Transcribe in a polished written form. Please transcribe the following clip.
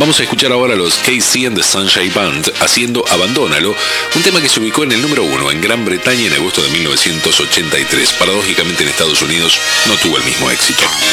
Vamos a escuchar ahora a los KC and the Sunshine Band haciendo Abandónalo, un tema que se ubicó en el número 1 en Gran Bretaña en agosto de 1983. Paradójicamente en Estados Unidos no tuvo el mismo éxito.